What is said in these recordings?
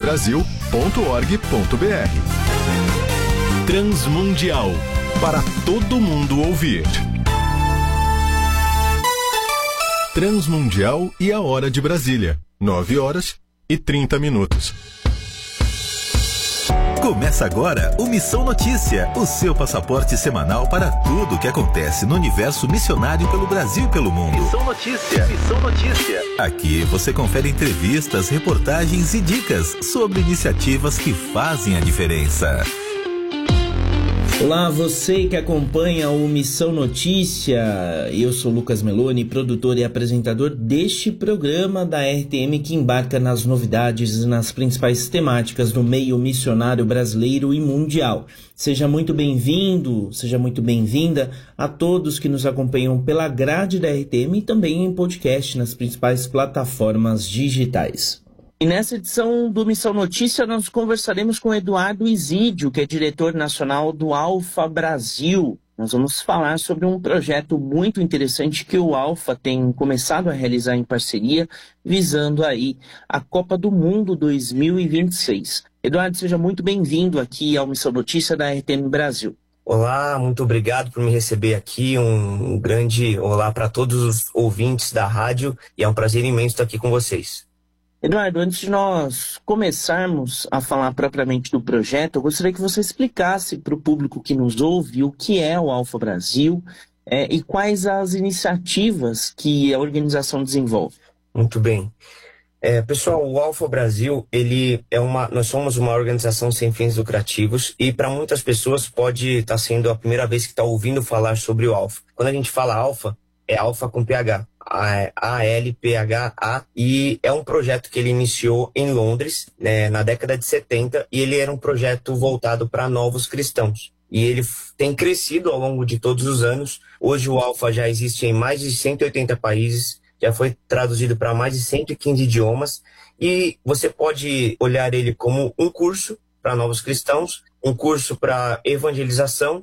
rtmbrasil.org.br. Transmundial, para todo mundo ouvir. Transmundial e a hora de Brasília, 9h30. Começa agora o Missão Notícia, o seu passaporte semanal para tudo o que acontece no universo missionário pelo Brasil e pelo mundo. Missão Notícia, Missão Notícia. Aqui você confere entrevistas, reportagens e dicas sobre iniciativas que fazem a diferença. Olá, você que acompanha o Missão Notícia. Eu sou Lucas Meloni, produtor e apresentador deste programa da RTM que embarca nas novidades e nas principais temáticas do meio missionário brasileiro e mundial. Seja muito bem-vindo, seja muito bem-vinda a todos que nos acompanham pela grade da RTM e também em podcast nas principais plataformas digitais. E nessa edição do Missão Notícia, nós conversaremos com Eduardo Isidio, que é diretor nacional do Alfa Brasil. Nós vamos falar sobre um projeto muito interessante que o Alfa tem começado a realizar em parceria, visando aí a Copa do Mundo 2026. Eduardo, seja muito bem-vindo aqui ao Missão Notícia da RTM Brasil. Olá, muito obrigado por me receber aqui. Um grande olá para todos os ouvintes da rádio e é um prazer imenso estar aqui com vocês. Eduardo, antes de nós começarmos a falar propriamente do projeto, eu gostaria que você explicasse para o público que nos ouve o que é o Alfa Brasil e quais as iniciativas que a organização desenvolve. Muito bem. Pessoal, o Alfa Brasil, nós somos uma organização sem fins lucrativos e para muitas pessoas pode estar sendo a primeira vez que está ouvindo falar sobre o Alfa. Quando a gente fala Alfa, é Alfa com PH. ALPHA, e é um projeto que ele iniciou em Londres, na década de 70, e ele era um projeto voltado para novos cristãos. E ele tem crescido ao longo de todos os anos. Hoje o Alfa já existe em mais de 180 países, já foi traduzido para mais de 115 idiomas, e você pode olhar ele como um curso para novos cristãos, um curso para evangelização,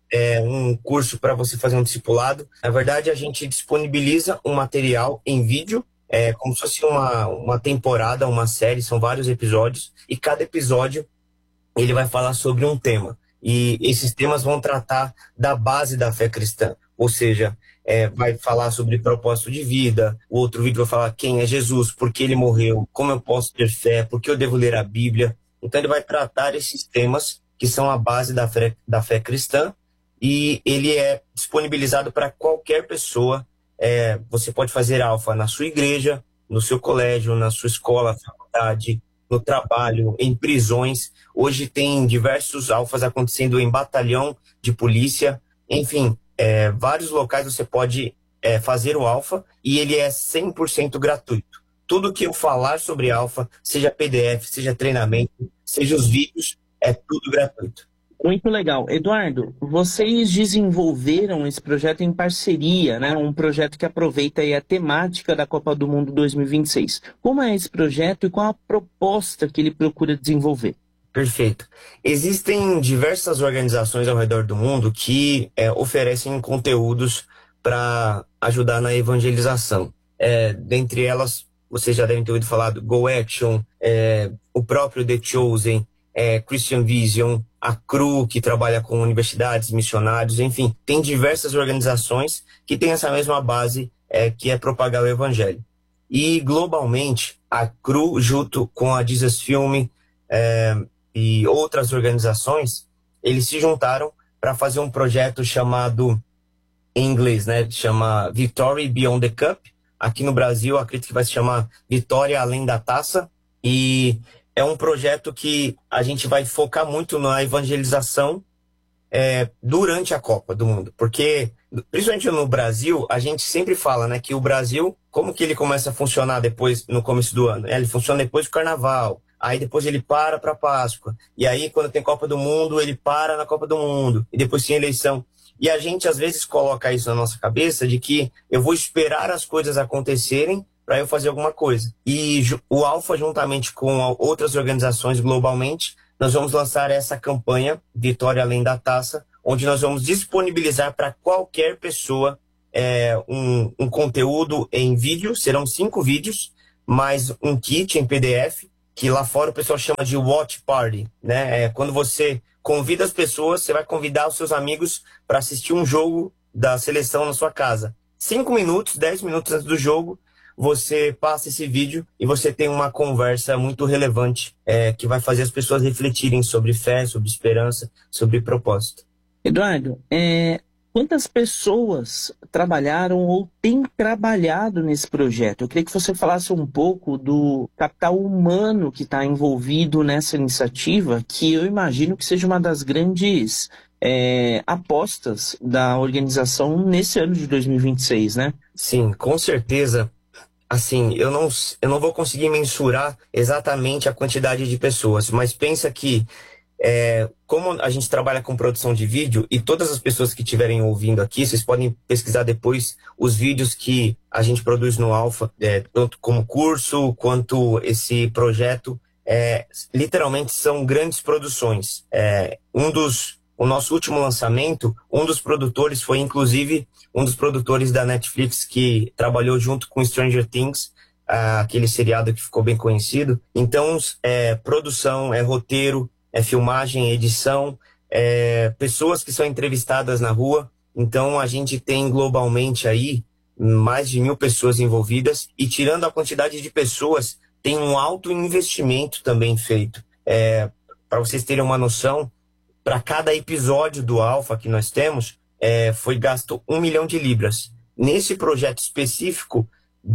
um curso para você fazer um discipulado. Na verdade, a gente disponibiliza um material em vídeo, como se fosse uma temporada, uma série, são vários episódios, e cada episódio ele vai falar sobre um tema. E esses temas vão tratar da base da fé cristã, ou seja, vai falar sobre propósito de vida, o outro vídeo vai falar quem é Jesus, por que ele morreu, como eu posso ter fé, por que eu devo ler a Bíblia. Então ele vai tratar esses temas que são a base da fé cristã, e ele é disponibilizado para qualquer pessoa. Você pode fazer Alfa na sua igreja, no seu colégio, na sua escola, faculdade, no trabalho, em prisões. Hoje tem diversos Alfas acontecendo em batalhão de polícia. Enfim, vários locais você pode fazer o Alfa e ele é 100% gratuito. Tudo que eu falar sobre Alfa, seja PDF, seja treinamento, seja os vídeos, é tudo gratuito. Muito legal. Eduardo, vocês desenvolveram esse projeto em parceria, né? Um projeto que aproveita aí a temática da Copa do Mundo 2026. Como é esse projeto e qual a proposta que ele procura desenvolver? Perfeito. Existem diversas organizações ao redor do mundo que oferecem conteúdos para ajudar na evangelização. Dentre elas, vocês já devem ter ouvido falar do Go Action, o próprio The Chosen, Christian Vision, a CRU, que trabalha com universidades, missionários, enfim, tem diversas organizações que têm essa mesma base, que é propagar o evangelho. E globalmente, a CRU, junto com a Jesus Film e outras organizações, eles se juntaram para fazer um projeto chamado, em inglês, chama Victory Beyond the Cup. Aqui no Brasil, acredito que vai se chamar Vitória Além da Taça, e é um projeto que a gente vai focar muito na evangelização durante a Copa do Mundo. Porque, principalmente no Brasil, a gente sempre fala que o Brasil, como que ele começa a funcionar depois, no começo do ano? Ele funciona depois do Carnaval, aí depois ele para Páscoa, e aí quando tem Copa do Mundo, ele para na Copa do Mundo, e depois tem eleição. E a gente às vezes coloca isso na nossa cabeça de que eu vou esperar as coisas acontecerem para eu fazer alguma coisa. E o Alfa, juntamente com outras organizações globalmente, nós vamos lançar essa campanha, Vitória Além da Taça, onde nós vamos disponibilizar para qualquer pessoa um conteúdo em vídeo, serão 5 vídeos, mais um kit em PDF, que lá fora o pessoal chama de watch party, né? Quando você convida as pessoas, você vai convidar os seus amigos para assistir um jogo da seleção na sua casa. 5 minutos, 10 minutos antes do jogo, você passa esse vídeo e você tem uma conversa muito relevante que vai fazer as pessoas refletirem sobre fé, sobre esperança, sobre propósito. Eduardo, quantas pessoas trabalharam ou têm trabalhado nesse projeto? Eu queria que você falasse um pouco do capital humano que está envolvido nessa iniciativa, que eu imagino que seja uma das grandes apostas da organização nesse ano de 2026, né? Sim, com certeza. Assim, eu não vou conseguir mensurar exatamente a quantidade de pessoas, mas pensa que como a gente trabalha com produção de vídeo, e todas as pessoas que estiverem ouvindo aqui, vocês podem pesquisar depois os vídeos que a gente produz no Alpha, tanto como curso, quanto esse projeto, literalmente são grandes produções. O nosso último lançamento, um dos produtores foi inclusive um dos produtores da Netflix que trabalhou junto com Stranger Things, aquele seriado que ficou bem conhecido. Então, produção, roteiro, filmagem, edição, pessoas que são entrevistadas na rua. Então, a gente tem globalmente aí mais de 1.000 pessoas envolvidas, e tirando a quantidade de pessoas, tem um alto investimento também feito. Para vocês terem uma noção, para cada episódio do Alpha que nós temos, foi gasto 1 milhão de libras. Nesse projeto específico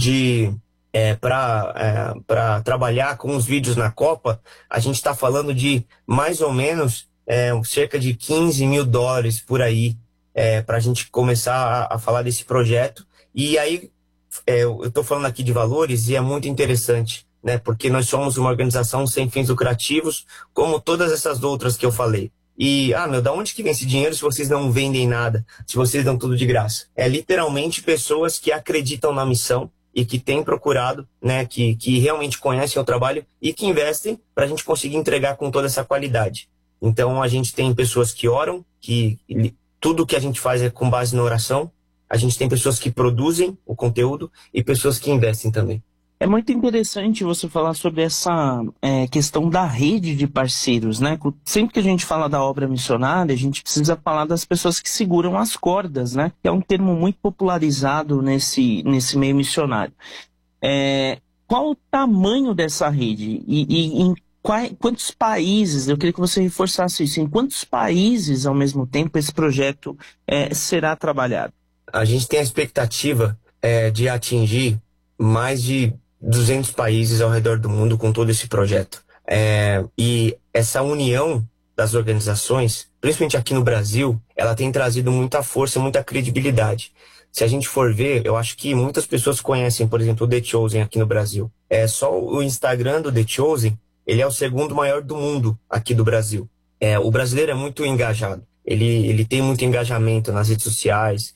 para trabalhar com os vídeos na Copa, a gente está falando de mais ou menos cerca de 15 mil dólares por aí, para a gente começar a falar desse projeto. E aí, eu estou falando aqui de valores e é muito interessante, né? Porque nós somos uma organização sem fins lucrativos, como todas essas outras que eu falei. E, da onde que vem esse dinheiro se vocês não vendem nada, se vocês dão tudo de graça? É literalmente pessoas que acreditam na missão e que têm procurado, né, que realmente conhecem o trabalho e que investem para a gente conseguir entregar com toda essa qualidade. Então, a gente tem pessoas que oram, que tudo que a gente faz é com base na oração. A gente tem pessoas que produzem o conteúdo e pessoas que investem também. É muito interessante você falar sobre essa questão da rede de parceiros, né? Sempre que a gente fala da obra missionária, a gente precisa falar das pessoas que seguram as cordas, né? Que é um termo muito popularizado nesse meio missionário. Qual o tamanho dessa rede? E em quantos países, eu queria que você reforçasse isso, em quantos países, ao mesmo tempo, esse projeto será trabalhado? A gente tem a expectativa de atingir mais de 200 países ao redor do mundo com todo esse projeto. E essa união das organizações, principalmente aqui no Brasil, ela tem trazido muita força, muita credibilidade. Se a gente for ver, eu acho que muitas pessoas conhecem, por exemplo, o The Chosen aqui no Brasil. Só o Instagram do The Chosen, ele é o segundo maior do mundo aqui do Brasil. O brasileiro é muito engajado. Ele tem muito engajamento nas redes sociais.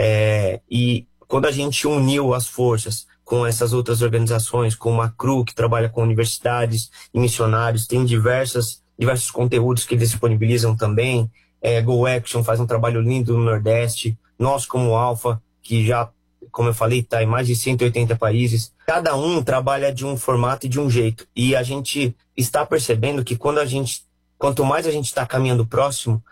E quando a gente uniu as forças com essas outras organizações, como a CRU, que trabalha com universidades e missionários, tem diversos conteúdos que eles disponibilizam também. Go Action faz um trabalho lindo no Nordeste. Nós, como Alpha, que já, como eu falei, está em mais de 180 países. Cada um trabalha de um formato e de um jeito. E a gente está percebendo que quanto mais a gente está caminhando próximo,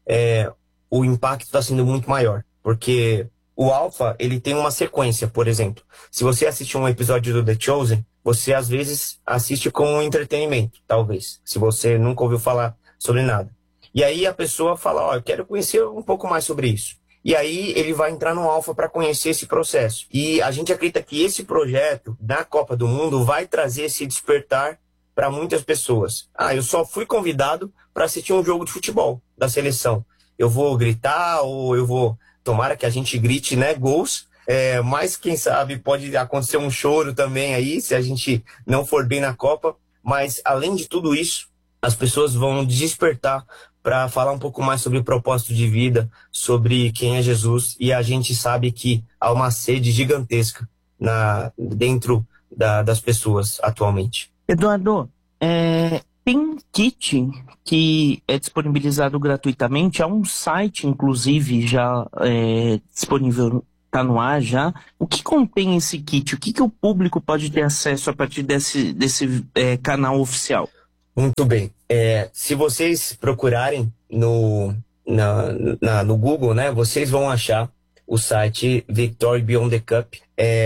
o impacto está sendo muito maior. Porque o Alpha, ele tem uma sequência, por exemplo. Se você assiste um episódio do The Chosen, você às vezes assiste como um entretenimento, talvez, se você nunca ouviu falar sobre nada. E aí a pessoa fala, eu quero conhecer um pouco mais sobre isso. E aí ele vai entrar no Alpha para conhecer esse processo. E a gente acredita que esse projeto da Copa do Mundo vai trazer esse despertar para muitas pessoas. Eu só fui convidado para assistir um jogo de futebol da seleção. Eu vou gritar ou eu vou... Tomara que a gente grite, né, gols, mas quem sabe pode acontecer um choro também aí, se a gente não for bem na Copa. Mas, além de tudo isso, as pessoas vão despertar para falar um pouco mais sobre o propósito de vida, sobre quem é Jesus, e a gente sabe que há uma sede gigantesca dentro das pessoas atualmente. Eduardo, tem um kit que é disponibilizado gratuitamente, há um site, inclusive, já disponível tá no ar já. O que contém esse kit? O que o público pode ter acesso a partir desse canal oficial? Muito bem. Se vocês procurarem no Google, né, vocês vão achar o site Victory Beyond the Cup.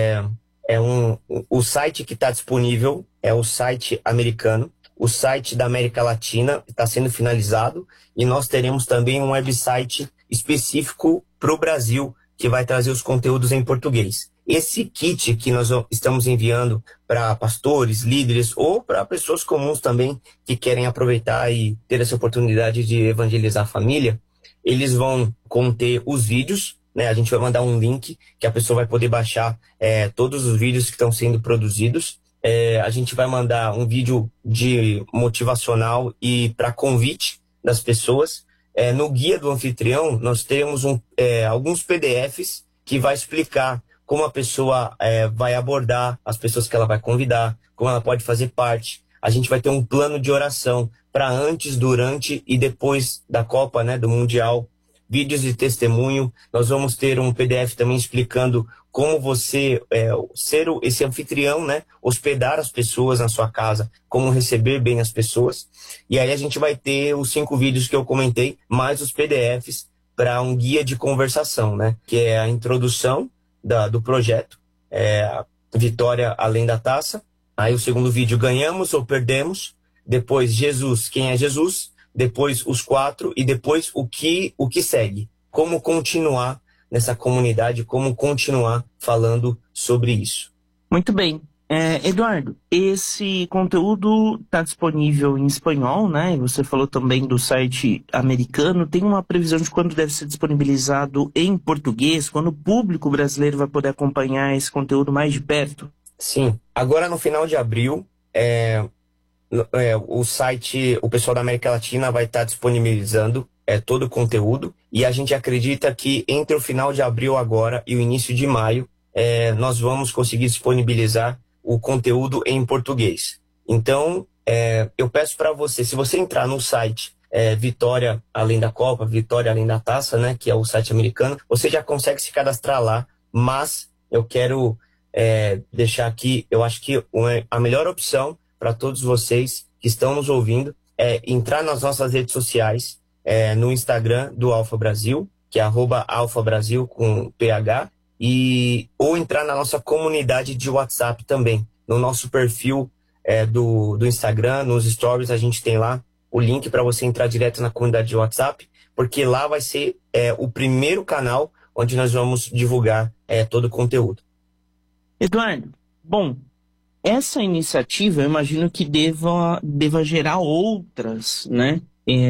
O site que está disponível é o site americano. O site da América Latina está sendo finalizado e nós teremos também um website específico para o Brasil que vai trazer os conteúdos em português. Esse kit que nós estamos enviando para pastores, líderes ou para pessoas comuns também que querem aproveitar e ter essa oportunidade de evangelizar a família, eles vão conter os vídeos, né? A gente vai mandar um link que a pessoa vai poder baixar todos os vídeos que estão sendo produzidos. A gente vai mandar um vídeo de motivacional e para convite das pessoas. No guia do anfitrião, nós temos alguns PDFs que vai explicar como a pessoa vai abordar as pessoas que ela vai convidar, como ela pode fazer parte. A gente vai ter um plano de oração para antes, durante e depois da Copa, né, do Mundial. Vídeos de testemunho. Nós vamos ter um PDF também explicando como você ser esse anfitrião, né, hospedar as pessoas na sua casa, como receber bem as pessoas. E aí a gente vai ter os 5 vídeos que eu comentei, mais os PDFs para um guia de conversação, né, que é a introdução do projeto, a Vitória Além da Taça. Aí o segundo vídeo, ganhamos ou perdemos. Depois, Jesus, quem é Jesus? Depois, os 4. E depois, o que segue. Como continuar nessa comunidade, como continuar falando sobre isso. Muito bem. Eduardo, esse conteúdo está disponível em espanhol, né? Você falou também do site americano. Tem uma previsão de quando deve ser disponibilizado em português? Quando o público brasileiro vai poder acompanhar esse conteúdo mais de perto? Sim. Agora, no final de abril, o site, o pessoal da América Latina vai estar disponibilizando todo o conteúdo. E a gente acredita que entre o final de abril agora e o início de maio, nós vamos conseguir disponibilizar o conteúdo em português. Então, eu peço para você, se você entrar no site Vitória Além da Copa, Vitória Além da Taça, né, que é o site americano, você já consegue se cadastrar lá, mas eu quero deixar aqui, eu acho que a melhor opção para todos vocês que estão nos ouvindo é entrar nas nossas redes sociais, no Instagram do Alfa Brasil, que é @alfabrasil com PH, ou entrar na nossa comunidade de WhatsApp também. No nosso perfil do Instagram, nos stories, a gente tem lá o link para você entrar direto na comunidade de WhatsApp, porque lá vai ser o primeiro canal onde nós vamos divulgar todo o conteúdo. Eduardo, bom, essa iniciativa eu imagino que deva gerar outras, né?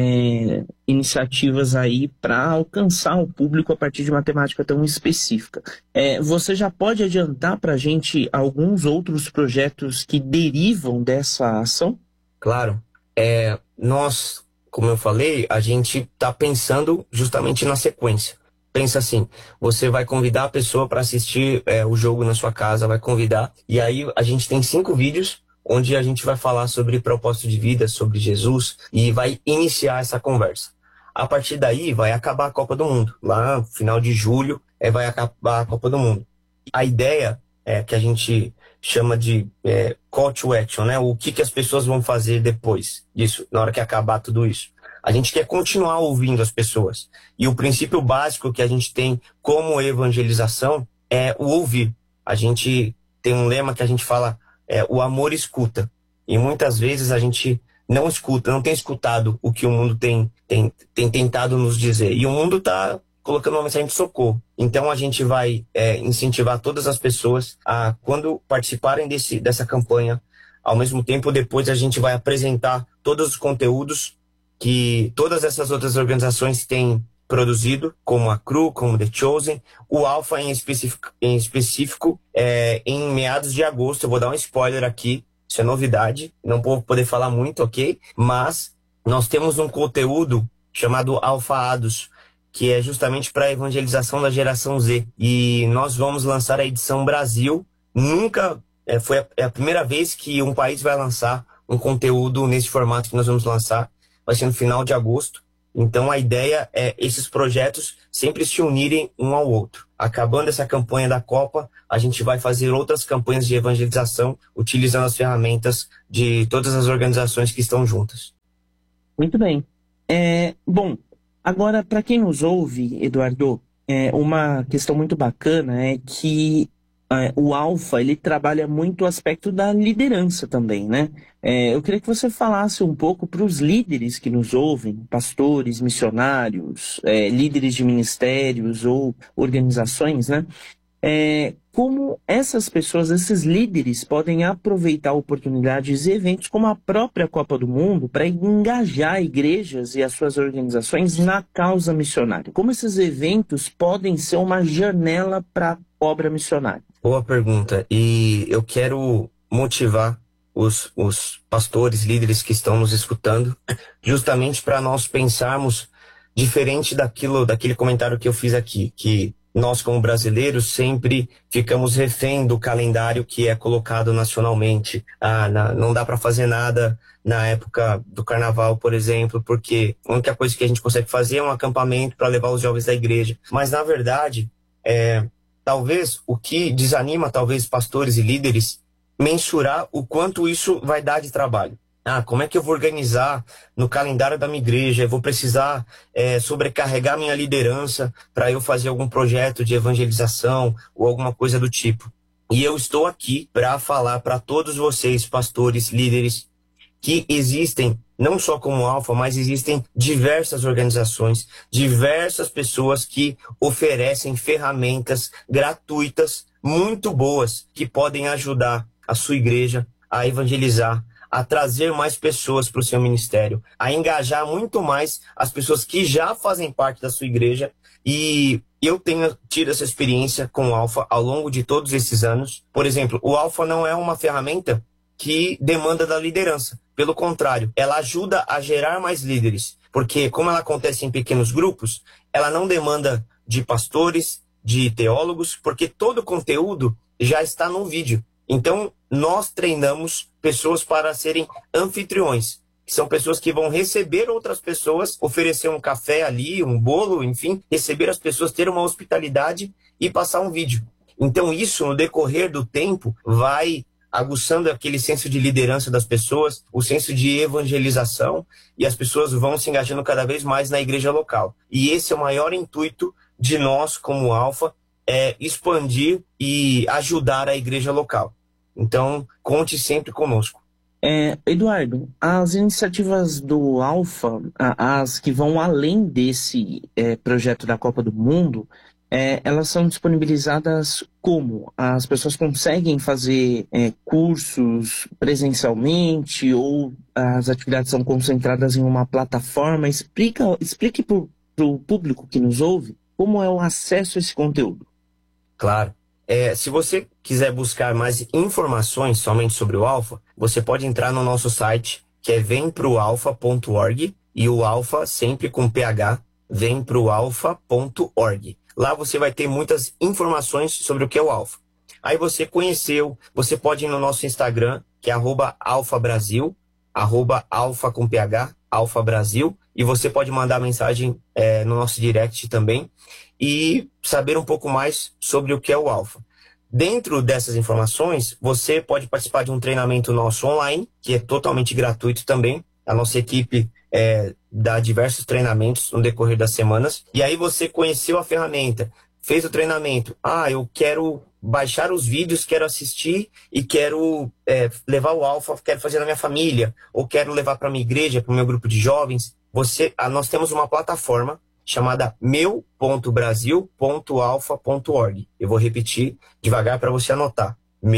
Iniciativas aí para alcançar o público a partir de uma temática tão específica. Você já pode adiantar para a gente alguns outros projetos que derivam dessa ação? Claro. Nós, como eu falei, a gente está pensando justamente na sequência. Pensa assim, você vai convidar a pessoa para assistir o jogo na sua casa, vai convidar, e aí a gente tem 5 vídeos onde a gente vai falar sobre propósito de vida, sobre Jesus, e vai iniciar essa conversa. A partir daí, vai acabar a Copa do Mundo. Lá no final de julho, vai acabar a Copa do Mundo. A ideia que a gente chama de call to action, né? O que as pessoas vão fazer depois disso, na hora que acabar tudo isso. A gente quer continuar ouvindo as pessoas. E o princípio básico que a gente tem como evangelização é o ouvir. A gente tem um lema que a gente fala, o amor escuta. E muitas vezes a gente não escuta, não tem escutado o que o mundo tem tentado nos dizer. E o mundo está colocando uma mensagem de socorro. Então a gente vai incentivar todas as pessoas a, quando participarem dessa campanha, ao mesmo tempo, depois a gente vai apresentar todos os conteúdos que todas essas outras organizações têm produzido, como a CRU, como The Chosen, o Alpha em específico, em meados de agosto. Eu vou dar um spoiler aqui, isso é novidade, não vou poder falar muito, ok? Mas nós temos um conteúdo chamado Alpha-Ados, que é justamente para a evangelização da geração Z. E nós vamos lançar a edição Brasil. Nunca foi a primeira vez que um país vai lançar um conteúdo nesse formato que nós vamos lançar. Vai ser no final de agosto. Então a ideia é esses projetos sempre se unirem um ao outro. Acabando essa campanha da Copa, a gente vai fazer outras campanhas de evangelização utilizando as ferramentas de todas as organizações que estão juntas. Muito bem. Bom, agora para quem nos ouve, Eduardo, uma questão muito bacana é que o Alfa, ele trabalha muito o aspecto da liderança também, né? Eu queria que você falasse um pouco para os líderes que nos ouvem, pastores, missionários, líderes de ministérios ou organizações, né? Como essas pessoas, esses líderes, podem aproveitar oportunidades e eventos como a própria Copa do Mundo para engajar igrejas e as suas organizações na causa missionária. Como esses eventos podem ser uma janela para a obra missionária? Boa pergunta. E eu quero motivar os pastores, líderes que estão nos escutando, justamente para nós pensarmos diferente daquele comentário que eu fiz aqui, que nós, como brasileiros, sempre ficamos refém do calendário que é colocado nacionalmente. Não dá para fazer nada na época do carnaval, por exemplo, porque a única coisa que a gente consegue fazer é um acampamento para levar os jovens da igreja. Mas, na verdade, talvez o que desanima, talvez, pastores e líderes, mensurar o quanto isso vai dar de trabalho. Como é que eu vou organizar no calendário da minha igreja? Eu vou precisar sobrecarregar minha liderança para eu fazer algum projeto de evangelização ou alguma coisa do tipo. E eu estou aqui para falar para todos vocês, pastores, líderes, que existem, não só como Alfa, mas existem diversas organizações, diversas pessoas que oferecem ferramentas gratuitas muito boas que podem ajudar a sua igreja a evangelizar, a trazer mais pessoas para o seu ministério, a engajar muito mais as pessoas que já fazem parte da sua igreja. E eu tenho tido essa experiência com o Alfa ao longo de todos esses anos. Por exemplo, o Alfa não é uma ferramenta que demanda da liderança. Pelo contrário, ela ajuda a gerar mais líderes. Porque como ela acontece em pequenos grupos, ela não demanda de pastores, de teólogos, porque todo o conteúdo já está no vídeo. Então, nós treinamos pessoas para serem anfitriões, que são pessoas que vão receber outras pessoas, oferecer um café ali, um bolo, enfim, receber as pessoas, ter uma hospitalidade e passar um vídeo. Então, isso, no decorrer do tempo, vai aguçando aquele senso de liderança das pessoas, o senso de evangelização, e as pessoas vão se engajando cada vez mais na igreja local. E esse é o maior intuito de nós, como Alfa, expandir e ajudar a igreja local. Então, conte sempre conosco. Eduardo, as iniciativas do Alfa, as que vão além desse projeto da Copa do Mundo, elas são disponibilizadas como? As pessoas conseguem fazer cursos presencialmente ou as atividades são concentradas em uma plataforma? Explique para o público que nos ouve como é o acesso a esse conteúdo. Claro. Se você quiser buscar mais informações somente sobre o Alfa, você pode entrar no nosso site, que é vemproalfa.org, e o Alfa sempre com PH, vemproalfa.org. Lá você vai ter muitas informações sobre o que é o Alfa. Aí você conheceu, você pode ir no nosso Instagram, que é @alfabrasil, @alfa com PH, Alfa Brasil, e você pode mandar mensagem no nosso direct também e saber um pouco mais sobre o que é o Alfa. Dentro dessas informações, você pode participar de um treinamento nosso online, que é totalmente gratuito também. A nossa equipe dá diversos treinamentos no decorrer das semanas. E aí você conheceu a ferramenta, fez o treinamento. Eu quero baixar os vídeos, quero assistir e quero levar o Alfa, quero fazer na minha família, ou quero levar para a minha igreja, para o meu grupo de jovens. Nós temos uma plataforma chamada meu.brasil.alfa.org. Eu vou repetir devagar para você anotar.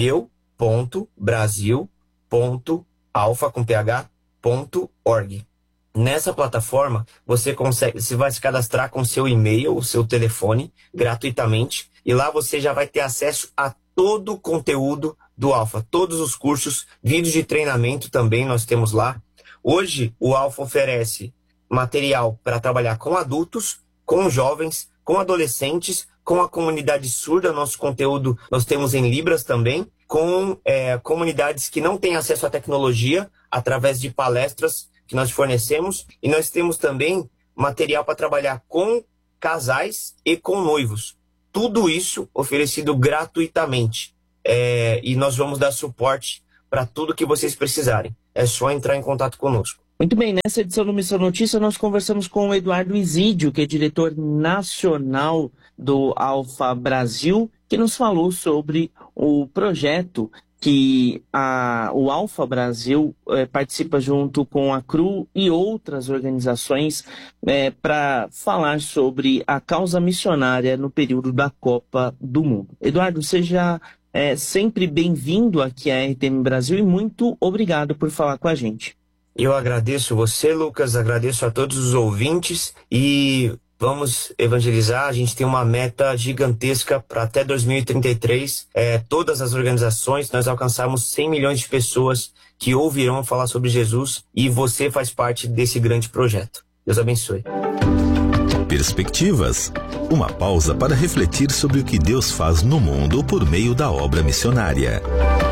meu.brasil.alfa.org. Nessa plataforma, você vai se cadastrar com seu e-mail, o seu telefone, gratuitamente, e lá você já vai ter acesso a todo o conteúdo do Alfa, todos os cursos, vídeos de treinamento também nós temos lá. Hoje, o Alfa oferece material para trabalhar com adultos, com jovens, com adolescentes, com a comunidade surda. Nosso conteúdo nós temos em Libras também, com comunidades que não têm acesso à tecnologia, através de palestras que nós fornecemos. E nós temos também material para trabalhar com casais e com noivos. Tudo isso oferecido gratuitamente. E nós vamos dar suporte para tudo que vocês precisarem. É só entrar em contato conosco. Muito bem, nessa edição do Missão Notícia nós conversamos com o Eduardo Isídio, que é diretor nacional do Alfa Brasil, que nos falou sobre o projeto que o Alfa Brasil participa junto com a CRU e outras organizações para falar sobre a causa missionária no período da Copa do Mundo. Eduardo, seja sempre bem-vindo aqui à RTM Brasil e muito obrigado por falar com a gente. Eu agradeço você, Lucas, agradeço a todos os ouvintes e vamos evangelizar. A gente tem uma meta gigantesca para até 2033. Todas as organizações, nós alcançamos 100 milhões de pessoas que ouvirão falar sobre Jesus e você faz parte desse grande projeto. Deus abençoe. Perspectivas. Uma pausa para refletir sobre o que Deus faz no mundo por meio da obra missionária.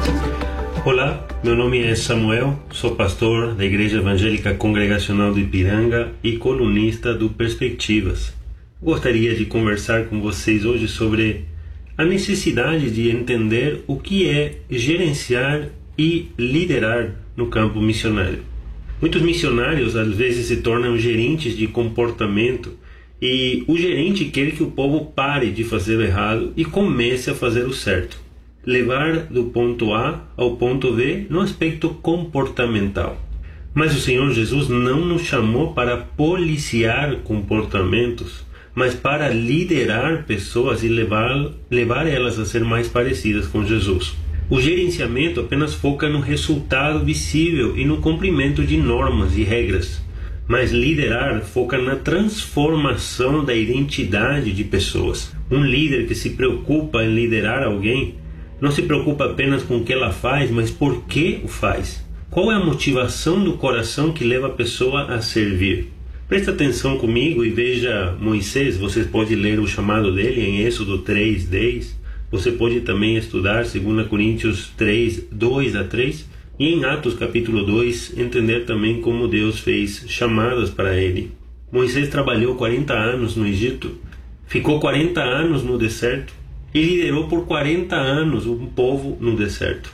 Olá, meu nome é Samuel, sou pastor da Igreja Evangélica Congregacional do Ipiranga e colunista do Perspectivas. Gostaria de conversar com vocês hoje sobre a necessidade de entender o que é gerenciar e liderar no campo missionário. Muitos missionários às vezes se tornam gerentes de comportamento e o gerente quer que o povo pare de fazer o errado e comece a fazer o certo. Levar do ponto A ao ponto B no aspecto comportamental. Mas o Senhor Jesus não nos chamou para policiar comportamentos, mas para liderar pessoas e levar elas a ser mais parecidas com Jesus. O gerenciamento apenas foca no resultado visível e no cumprimento de normas e regras, mas liderar foca na transformação da identidade de pessoas. Um líder que se preocupa em liderar alguém não se preocupa apenas com o que ela faz, mas por que o faz. Qual é a motivação do coração que leva a pessoa a servir? Presta atenção comigo e veja Moisés. Você pode ler o chamado dele em Êxodo 3:10. Você pode também estudar 2 Coríntios 3:2-3. E em Atos capítulo 2, entender também como Deus fez chamadas para ele. Moisés trabalhou 40 anos no Egito, ficou 40 anos no deserto, e liderou por 40 anos um povo no deserto.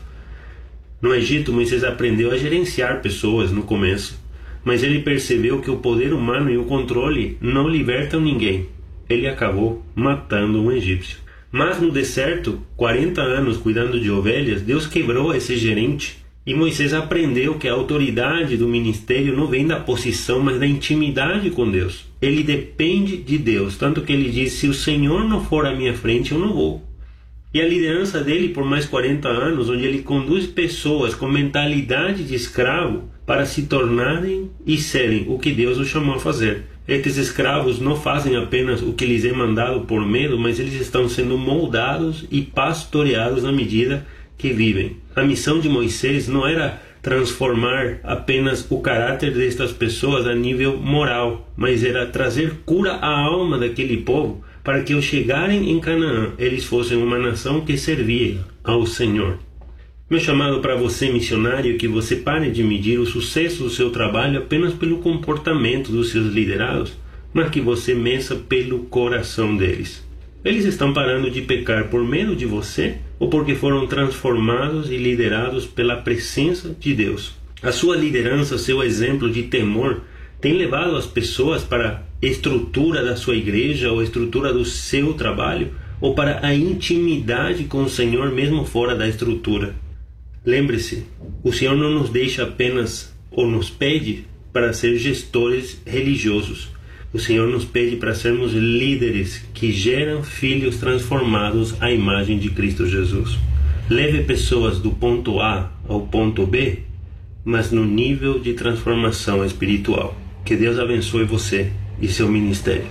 No Egito, Moisés aprendeu a gerenciar pessoas no começo, mas ele percebeu que o poder humano e o controle não libertam ninguém. Ele acabou matando um egípcio. Mas no deserto, 40 anos cuidando de ovelhas, Deus quebrou esse gerente e Moisés aprendeu que a autoridade do ministério não vem da posição, mas da intimidade com Deus. Ele depende de Deus, tanto que ele diz: se o Senhor não for à minha frente, eu não vou. E a liderança dele por mais 40 anos, onde ele conduz pessoas com mentalidade de escravo para se tornarem e serem o que Deus os chamou a fazer. Estes escravos não fazem apenas o que lhes é mandado por medo, mas eles estão sendo moldados e pastoreados na medida que vivem. A missão de Moisés não era transformar apenas o caráter destas pessoas a nível moral, mas era trazer cura à alma daquele povo para que ao chegarem em Canaã eles fossem uma nação que servia ao Senhor. Meu chamado para você, missionário, é que você pare de medir o sucesso do seu trabalho apenas pelo comportamento dos seus liderados, mas que você meça pelo coração deles. Eles estão parando de pecar por medo de você ou porque foram transformados e liderados pela presença de Deus? A sua liderança, seu exemplo de temor, tem levado as pessoas para a estrutura da sua igreja ou a estrutura do seu trabalho ou para a intimidade com o Senhor mesmo fora da estrutura? Lembre-se, o Senhor não nos deixa apenas ou nos pede para ser gestores religiosos. O Senhor nos pede para sermos líderes que geram filhos transformados à imagem de Cristo Jesus. Leve pessoas do ponto A ao ponto B, mas no nível de transformação espiritual. Que Deus abençoe você e seu ministério.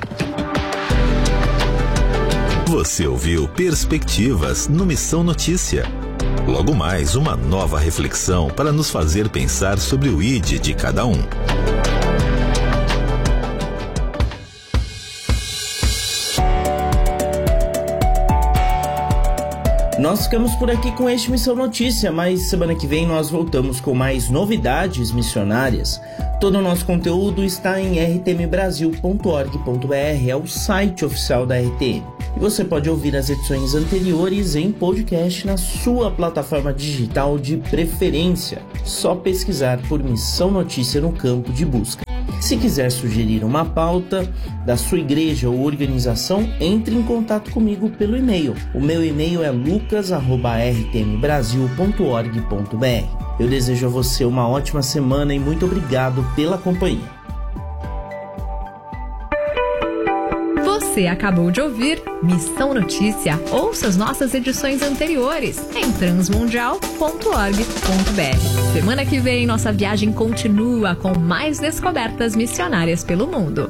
Você ouviu Perspectivas no Missão Notícia. Logo mais, uma nova reflexão para nos fazer pensar sobre o ID de cada um. Nós ficamos por aqui com este Missão Notícia, mas semana que vem nós voltamos com mais novidades missionárias. Todo o nosso conteúdo está em rtmbrasil.org.br, é o site oficial da RTM. E você pode ouvir as edições anteriores em podcast na sua plataforma digital de preferência. Só pesquisar por Missão Notícia no campo de busca. Se quiser sugerir uma pauta da sua igreja ou organização, entre em contato comigo pelo e-mail. O meu e-mail é lucas@rtmbrasil.org.br. Eu desejo a você uma ótima semana e muito obrigado pela companhia. Você acabou de ouvir Missão Notícia. Ouça as nossas edições anteriores em transmundial.org.br. Semana que vem, nossa viagem continua com mais descobertas missionárias pelo mundo.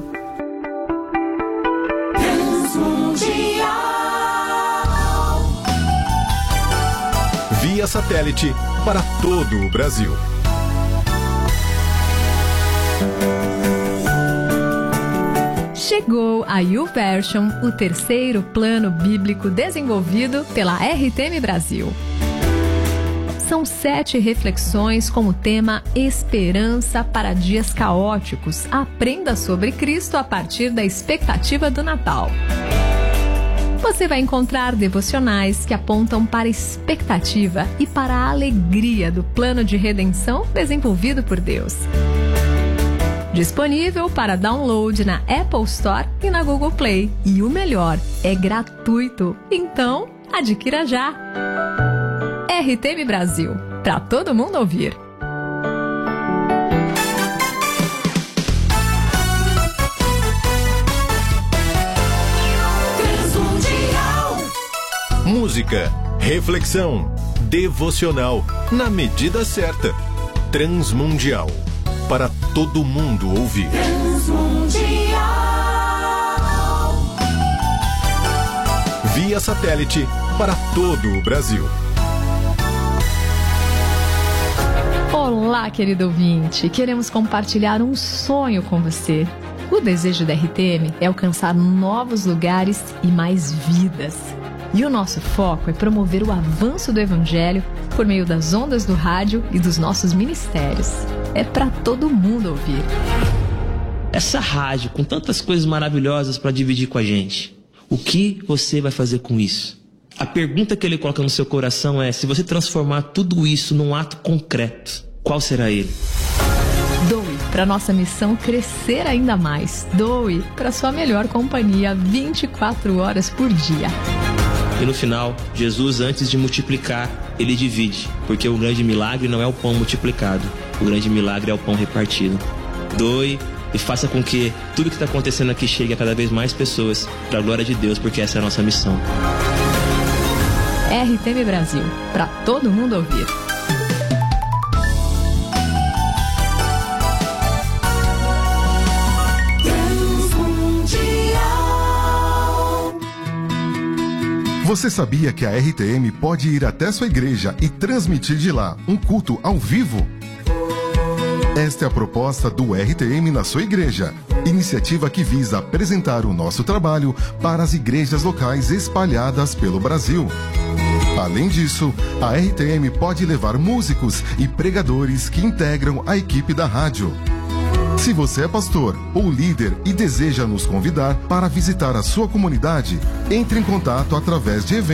Via satélite para todo o Brasil. Chegou a YouVersion, o terceiro plano bíblico desenvolvido pela RTM Brasil. São 7 reflexões com o tema Esperança para Dias Caóticos. Aprenda sobre Cristo a partir da expectativa do Natal. Você vai encontrar devocionais que apontam para a expectativa e para a alegria do plano de redenção desenvolvido por Deus. Disponível para download na Apple Store e na Google Play. E o melhor, é gratuito. Então, adquira já. RTM Brasil, para todo mundo ouvir. Música, reflexão, devocional, na medida certa. Transmundial, para todo mundo ouvir. Via satélite para todo o Brasil. Olá, querido ouvinte. Queremos compartilhar um sonho com você. O desejo da RTM é alcançar novos lugares e mais vidas. E o nosso foco é promover o avanço do Evangelho por meio das ondas do rádio e dos nossos ministérios. É para todo mundo ouvir. Essa rádio, com tantas coisas maravilhosas para dividir com a gente, o que você vai fazer com isso? A pergunta que ele coloca no seu coração é: se você transformar tudo isso num ato concreto, qual será ele? Doe para nossa missão crescer ainda mais. Doe para sua melhor companhia 24 horas por dia. E no final, Jesus, antes de multiplicar, ele divide, porque o grande milagre não é o pão multiplicado, o grande milagre é o pão repartido. Doe e faça com que tudo que está acontecendo aqui chegue a cada vez mais pessoas, para a glória de Deus, porque essa é a nossa missão. RTM Brasil, para todo mundo ouvir. Você sabia que a RTM pode ir até sua igreja e transmitir de lá um culto ao vivo? Esta é a proposta do RTM na sua igreja, iniciativa que visa apresentar o nosso trabalho para as igrejas locais espalhadas pelo Brasil. Além disso, a RTM pode levar músicos e pregadores que integram a equipe da rádio. Se você é pastor ou líder e deseja nos convidar para visitar a sua comunidade, entre em contato através de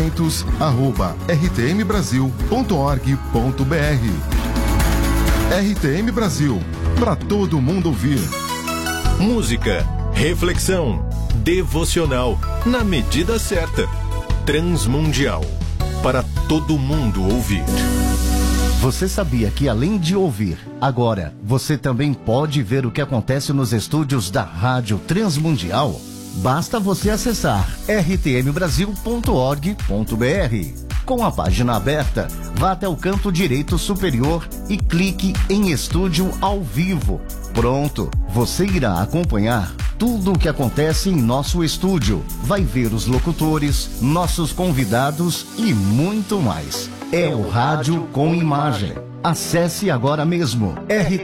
eventos@rtmbrasil.org.br. RTM Brasil, para todo mundo ouvir. Música, reflexão, devocional, na medida certa. Transmundial, para todo mundo ouvir. Você sabia que além de ouvir, agora você também pode ver o que acontece nos estúdios da Rádio Transmundial? Basta você acessar rtmbrasil.org.br. Com a página aberta, vá até o canto direito superior e clique em Estúdio ao Vivo. Pronto, você irá acompanhar tudo o que acontece em nosso estúdio. Vai ver os locutores, nossos convidados e muito mais. É o rádio com imagem. Acesse agora mesmo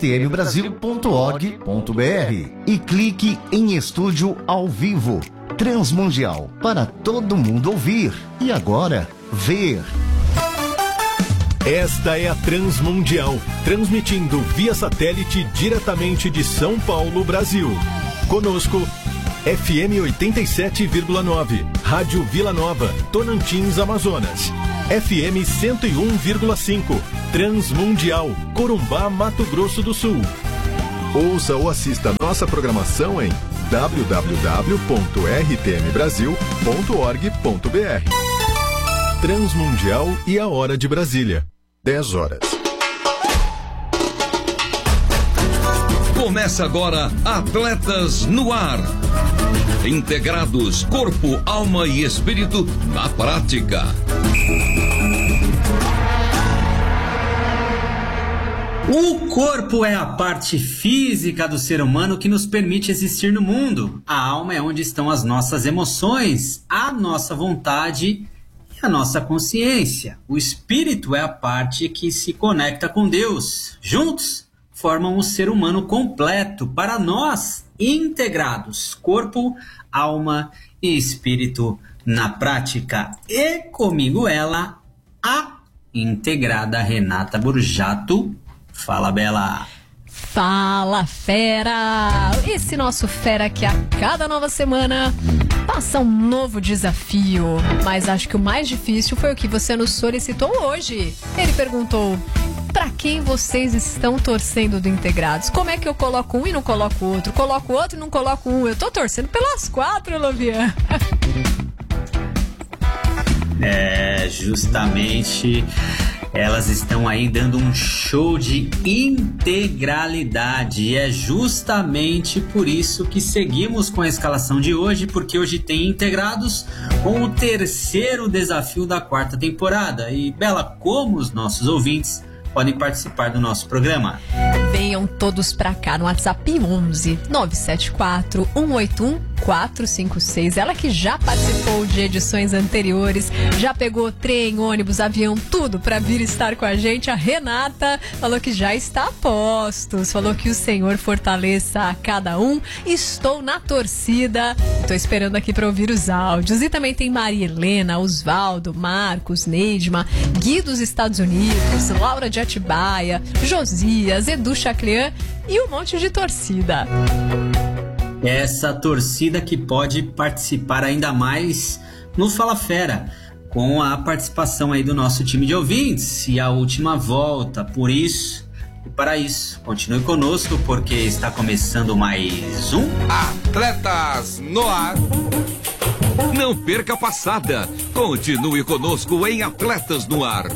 rtmbrasil.org.br e clique em Estúdio ao Vivo. Transmundial, para todo mundo ouvir e agora ver. Esta é a Transmundial, transmitindo via satélite diretamente de São Paulo, Brasil. Conosco, FM 87,9, Rádio Vila Nova, Tonantins, Amazonas. FM 101,5, Transmundial, Corumbá, Mato Grosso do Sul. Ouça ou assista nossa programação em www.rtmbrasil.org.br. Transmundial e a Hora de Brasília, 10 horas. Começa agora Atletas no Ar. Integrados, corpo, alma e espírito na prática. O corpo é a parte física do ser humano que nos permite existir no mundo. A alma é onde estão as nossas emoções, a nossa vontade e a nossa consciência. O espírito é a parte que se conecta com Deus. Juntos formam o ser humano completo, para nós integrados, corpo, alma e espírito na prática. E comigo ela, a integrada Renata Burjato. Fala, Bela! Fala, fera! Esse nosso fera que a cada nova semana passa um novo desafio. Mas acho que o mais difícil foi o que você nos solicitou hoje. Ele perguntou: pra quem vocês estão torcendo do Integrados? Como é que eu coloco um e não coloco o outro? Coloco o outro e não coloco um? Eu tô torcendo pelas 4, Lovian. Justamente... Elas estão aí dando um show de integralidade. E é justamente por isso que seguimos com a escalação de hoje, porque hoje tem Integrados com o terceiro desafio da 4ª temporada. E, Bela, como os nossos ouvintes podem participar do nosso programa? Venham todos pra cá no WhatsApp 11 974 181 456. Ela que já participou de edições anteriores, já pegou trem, ônibus, avião, tudo pra vir estar com a gente. A Renata falou que já está a postos, falou que o Senhor fortaleça a cada um. Estou na torcida, tô esperando aqui pra ouvir os áudios. E também tem Maria Helena, Osvaldo, Marcos, Neidma, Gui dos Estados Unidos, Laura de Atibaia, Josias, Edu Chaclean e um monte de torcida. Essa torcida que pode participar ainda mais no Fala Fera, com a participação aí do nosso time de ouvintes e a última volta. Por isso e para isso, continue conosco, porque está começando mais um Atletas no Ar. Não perca a passada. Continue conosco em Atletas no Ar.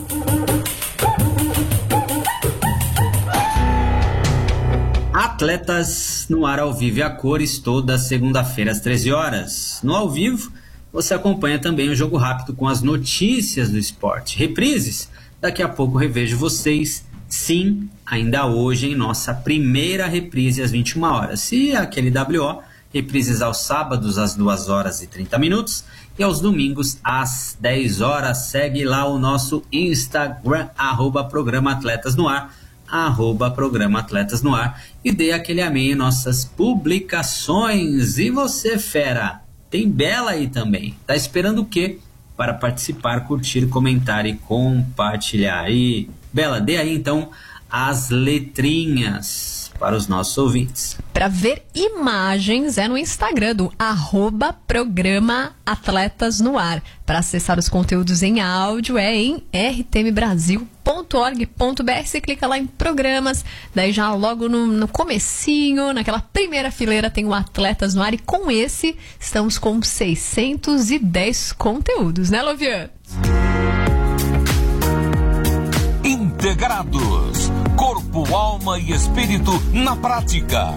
Atletas no Ar ao vivo e a cores, toda segunda-feira às 13 horas. No ao vivo, você acompanha também o Jogo Rápido com as notícias do esporte. Reprises, daqui a pouco revejo vocês, sim, ainda hoje em nossa primeira reprise às 21 horas. E aquele WO, reprises aos sábados às 2 horas e 30 minutos e aos domingos às 10 horas. Segue lá o nosso Instagram, @programa Atletas no Ar, @programa Atletas no Ar, e dê aquele amém em nossas publicações. E você, fera, tem Bela aí também. Tá esperando o quê? Para participar, curtir, comentar e compartilhar. E, Bela, dê aí então as letrinhas para os nossos ouvintes. Para ver imagens é no Instagram do @programa Atletas no Ar. Para acessar os conteúdos em áudio é em rtmbrasil.org.br. Você clica lá em programas, daí já logo no comecinho, naquela primeira fileira tem o Atletas no Ar, e com esse estamos com 610 conteúdos, né, Lovian? Integrados, corpo, alma e espírito na prática.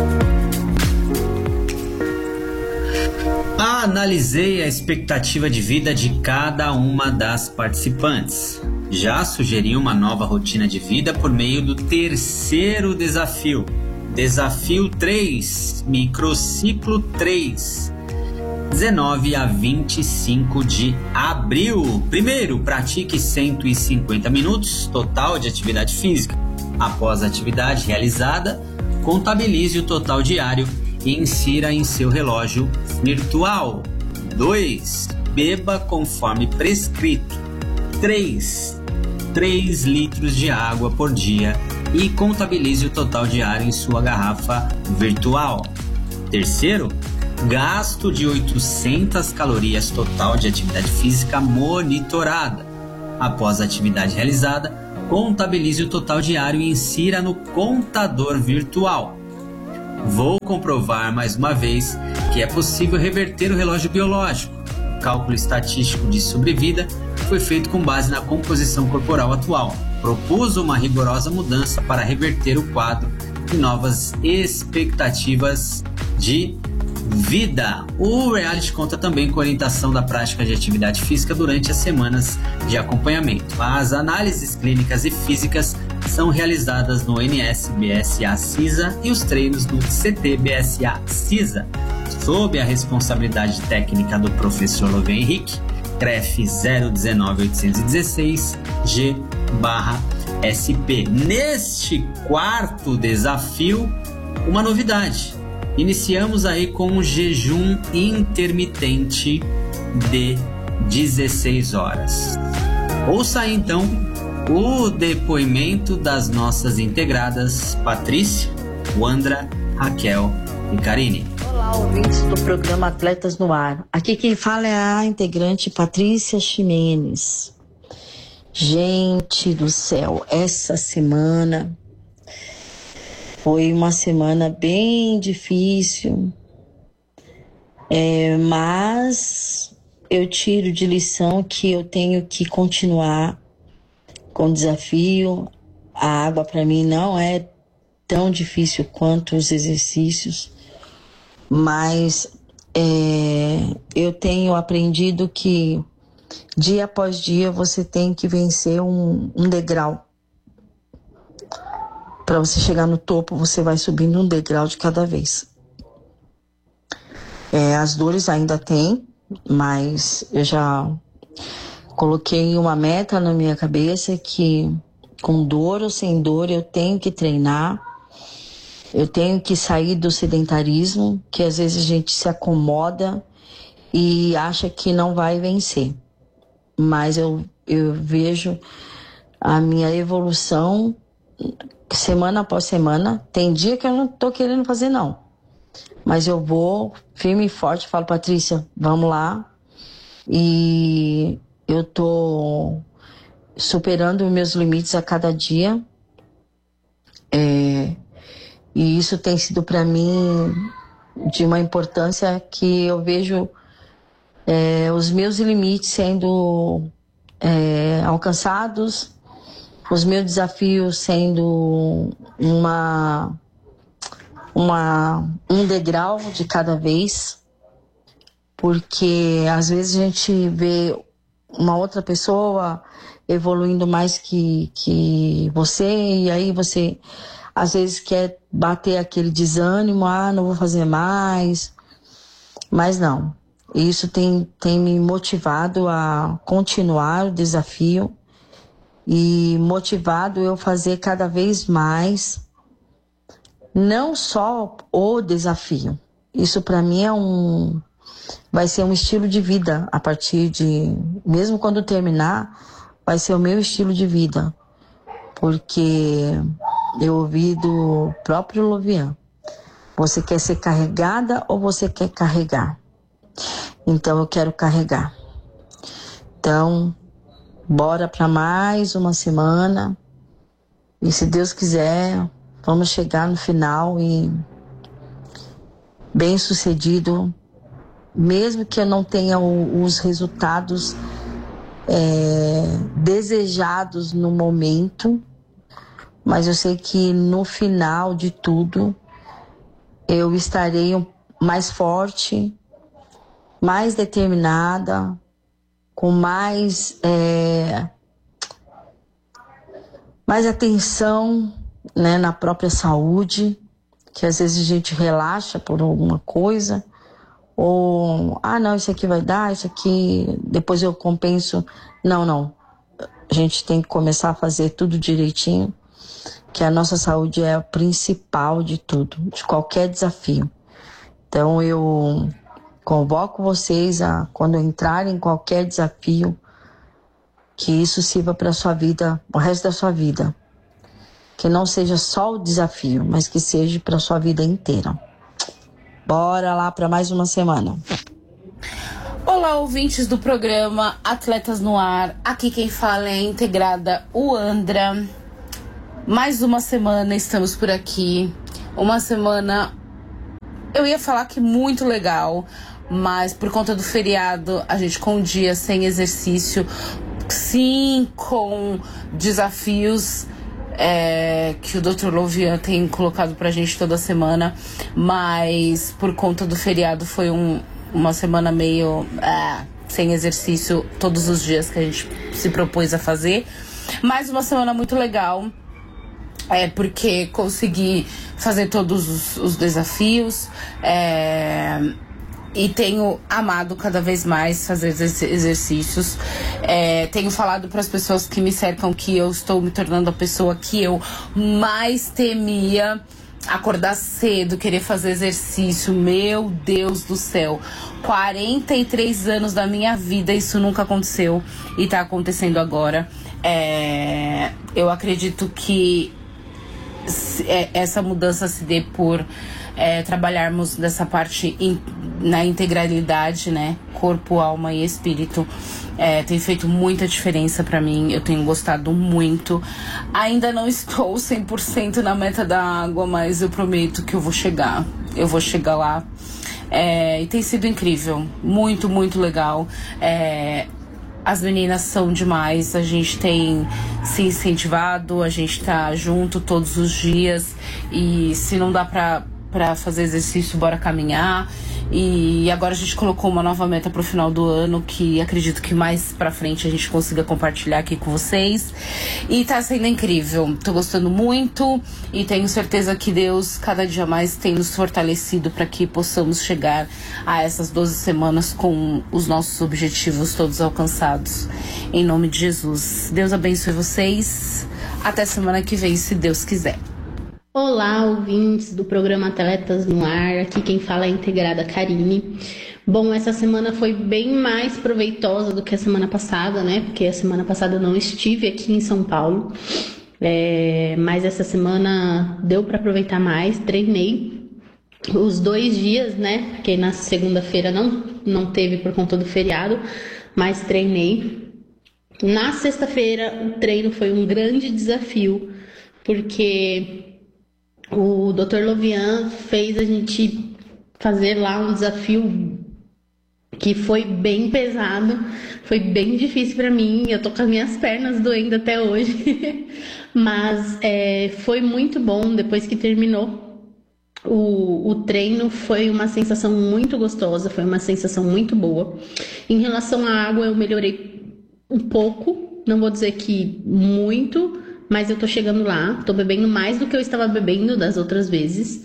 Analisei a expectativa de vida de cada uma das participantes. Já sugeri uma nova rotina de vida por meio do terceiro desafio. Desafio 3, microciclo 3. 19 a 25 de abril. Primeiro, pratique 150 minutos total de atividade física. Após a atividade realizada, contabilize o total diário e insira em seu relógio virtual. 2. Beba conforme prescrito. 3. 3 litros de água por dia e contabilize o total diário em sua garrafa virtual. Terceiro, gasto de 800 calorias total de atividade física monitorada. Após a atividade realizada, contabilize o total diário e insira no contador virtual. Vou comprovar mais uma vez que é possível reverter o relógio biológico. O cálculo estatístico de sobrevida foi feito com base na composição corporal atual. Propus uma rigorosa mudança para reverter o quadro de novas expectativas de vida. O reality conta também com orientação da prática de atividade física durante as semanas de acompanhamento. As análises clínicas e físicas são realizadas no NS-BSA-CISA e os treinos no CT-BSA-CISA, sob a responsabilidade técnica do professor Loven Henrique, CREF 019816G/SP. Neste quarto desafio, uma novidade. Iniciamos aí com um jejum intermitente de 16 horas. Ouça aí, então, o depoimento das nossas integradas Patrícia, Wandra, Raquel e Karine. Olá, ouvintes do programa Atletas no Ar. Aqui quem fala é a integrante Patrícia Ximenes. Gente do céu, essa semana foi uma semana bem difícil, mas eu tiro de lição que eu tenho que continuar com o desafio. A água para mim não é tão difícil quanto os exercícios, mas eu tenho aprendido que dia após dia você tem que vencer um degrau. Para você chegar no topo, você vai subindo um degrau de cada vez. As dores ainda tem, mas eu já coloquei uma meta na minha cabeça que com dor ou sem dor eu tenho que treinar, eu tenho que sair do sedentarismo, que às vezes a gente se acomoda e acha que não vai vencer. Mas eu vejo a minha evolução semana após semana. Tem dia que eu não tô querendo fazer não, mas eu vou firme e forte, falo: Patrícia, vamos lá. E eu tô superando os meus limites a cada dia, e isso tem sido para mim de uma importância que eu vejo os meus limites sendo alcançados, os meus desafios sendo um degrau de cada vez, porque às vezes a gente vê uma outra pessoa evoluindo mais que você, e aí você às vezes quer bater aquele desânimo, não vou fazer mais, mas não. Isso tem me motivado a continuar o desafio e motivado eu fazer cada vez mais, não só o desafio. Isso para mim vai ser um estilo de vida a partir de, mesmo quando terminar, vai ser o meu estilo de vida, porque eu ouvi do próprio Lovian: você quer ser carregada ou você quer carregar? Então eu quero carregar. Então, bora para mais uma semana. E se Deus quiser, vamos chegar no final e bem sucedido. Mesmo que eu não tenha os resultados desejados no momento, mas eu sei que no final de tudo eu estarei mais forte, mais determinada, com mais atenção, né, na própria saúde, que às vezes a gente relaxa por alguma coisa, ou não, isso aqui vai dar, isso aqui depois eu compenso. Não, a gente tem que começar a fazer tudo direitinho, que a nossa saúde é a principal de tudo, de qualquer desafio. Então eu convoco vocês a, quando entrarem em qualquer desafio, Que isso sirva para a sua vida, o resto da sua vida. Que não seja só o desafio, mas que seja para a sua vida inteira. Bora lá para mais uma semana. Olá, ouvintes do programa Atletas no Ar. Aqui quem fala é a integrada Uandra. Mais uma semana estamos por aqui. Uma semana, eu ia falar que muito legal, mas por conta do feriado, a gente com um dia sem exercício, sim, com desafios que o Dr. Lovian tem colocado pra gente toda semana, mas por conta do feriado foi uma semana meio sem exercício todos os dias que a gente se propôs a fazer. Mas uma semana muito legal, porque consegui fazer todos os desafios, e tenho amado cada vez mais fazer exercícios. Tenho falado para as pessoas que me cercam que eu estou me tornando a pessoa que eu mais temia. Acordar cedo, querer fazer exercício, meu Deus do céu. 43 anos da minha vida, isso nunca aconteceu e tá acontecendo agora. Eu acredito que essa mudança se dê por trabalharmos dessa parte na integralidade, né? Corpo, alma e espírito. Tem feito muita diferença pra mim, eu tenho gostado muito. Ainda não estou 100% na meta da água, mas eu prometo que eu vou chegar lá. E tem sido incrível, muito, muito legal. As meninas são demais, a gente tem se incentivado, a gente tá junto todos os dias, e se não dá pra fazer exercício, bora caminhar. E agora a gente colocou uma nova meta pro final do ano, que acredito que mais pra frente a gente consiga compartilhar aqui com vocês. E tá sendo incrível, tô gostando muito e tenho certeza que Deus cada dia mais tem nos fortalecido para que possamos chegar a essas 12 semanas com os nossos objetivos todos alcançados. Em nome de Jesus, Deus abençoe vocês. Até semana que vem, se Deus quiser. Olá, ouvintes do programa Atletas no Ar, aqui quem fala é a integrada Karine. Bom, essa semana foi bem mais proveitosa do que a semana passada, né? Porque a semana passada eu não estive aqui em São Paulo, mas essa semana deu para aproveitar mais, treinei os 2 dias, né? Porque na segunda-feira não teve por conta do feriado, mas treinei. Na sexta-feira o treino foi um grande desafio, porque o Dr. Lovian fez a gente fazer lá um desafio que foi bem pesado, foi bem difícil para mim, eu tô com as minhas pernas doendo até hoje, mas foi muito bom. Depois que terminou o treino, foi uma sensação muito gostosa, foi uma sensação muito boa. Em relação à água, eu melhorei um pouco, não vou dizer que muito, mas eu tô chegando lá, tô bebendo mais do que eu estava bebendo das outras vezes.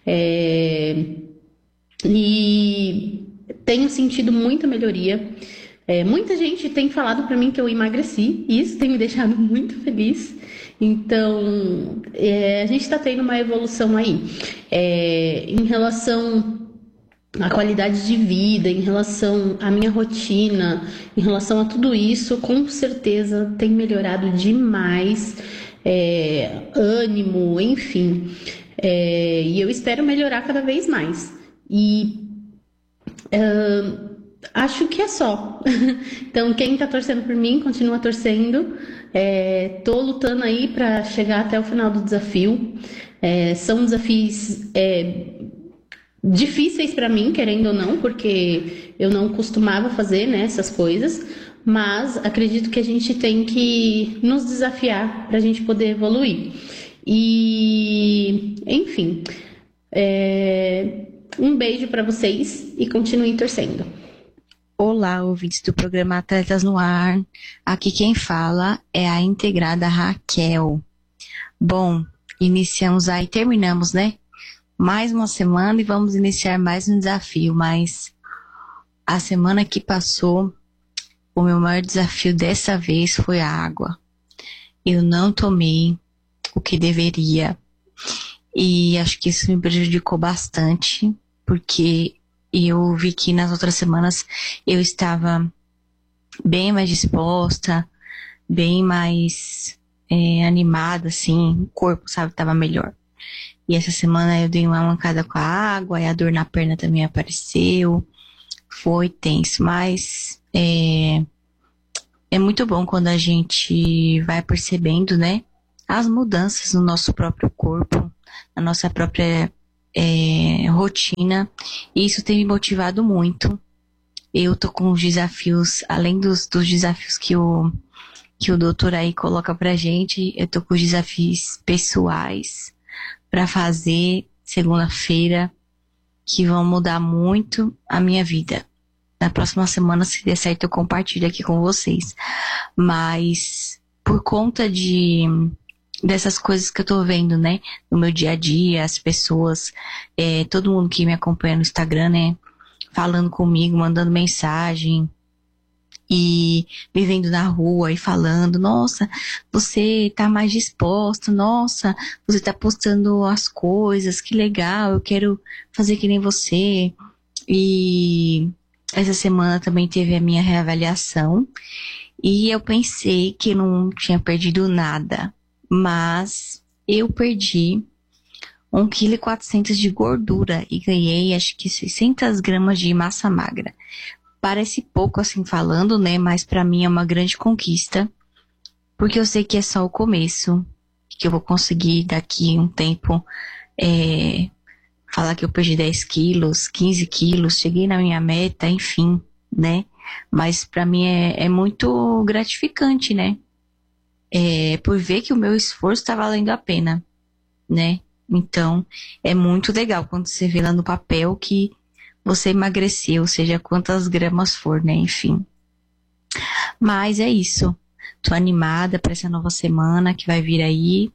E tenho sentido muita melhoria. Muita gente tem falado pra mim que eu emagreci, e isso tem me deixado muito feliz. Então, a gente tá tendo uma evolução aí. Em relação à qualidade de vida, em relação à minha rotina, em relação a tudo isso, com certeza tem melhorado demais, ânimo, enfim, e eu espero melhorar cada vez mais. E acho que é só. Então, quem tá torcendo por mim, continua torcendo. Tô lutando aí para chegar até o final do desafio. São desafios difíceis para mim, querendo ou não, porque eu não costumava fazer, né, essas coisas, mas acredito que a gente tem que nos desafiar para a gente poder evoluir. E, enfim, um beijo para vocês e continuem torcendo. Olá, ouvintes do programa Atletas no Ar. Aqui quem fala é a integrada Raquel. Bom, iniciamos aí, terminamos, né? Mais uma semana e vamos iniciar mais um desafio, mas a semana que passou, o meu maior desafio dessa vez foi a água. Eu não tomei o que deveria e acho que isso me prejudicou bastante, porque eu vi que nas outras semanas eu estava bem mais disposta, bem mais animada, assim, o corpo, sabe, tava melhor. E essa semana eu dei uma mancada com a água, e a dor na perna também apareceu. Foi tenso, mas é muito bom quando a gente vai percebendo, né, as mudanças no nosso próprio corpo, na nossa própria rotina. E isso tem me motivado muito. Eu tô com os desafios, além dos desafios que o doutor aí coloca pra gente, eu tô com os desafios pessoais para fazer segunda-feira, que vão mudar muito a minha vida. Na próxima semana, se der certo, eu compartilho aqui com vocês. Mas por conta dessas coisas que eu tô vendo, né, no meu dia a dia, as pessoas, todo mundo que me acompanha no Instagram, né, falando comigo, mandando mensagem, e me vendo na rua e falando, nossa, você tá mais disposta, nossa, você tá postando as coisas, que legal, eu quero fazer que nem você. E essa semana também teve a minha reavaliação, e eu pensei que eu não tinha perdido nada, mas eu perdi 1,4 kg de gordura e ganhei acho que 600 gramas de massa magra. Parece pouco assim falando, né? Mas pra mim é uma grande conquista, porque eu sei que é só o começo, que eu vou conseguir daqui um tempo falar que eu perdi 10 quilos, 15 quilos, cheguei na minha meta, enfim, né? Mas pra mim é muito gratificante, né? Por ver que o meu esforço tá valendo a pena, né? Então, é muito legal quando você vê lá no papel que você emagreceu, seja quantas gramas for, né? Enfim. Mas é isso. Tô animada para essa nova semana que vai vir aí.